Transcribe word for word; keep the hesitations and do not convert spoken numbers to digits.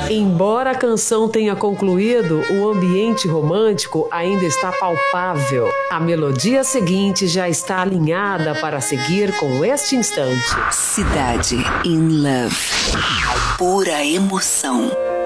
Embora a canção tenha concluído, o ambiente romântico ainda está palpável. A melodia seguinte já está alinhada para seguir com este instante. Cidade in Love. Pura emoção.